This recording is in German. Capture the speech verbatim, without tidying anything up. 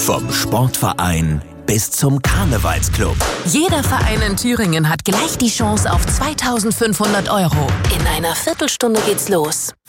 Vom Sportverein bis zum Karnevalsclub. Jeder Verein in Thüringen hat gleich die Chance auf zweitausendfünfhundert Euro. In einer Viertelstunde geht's los.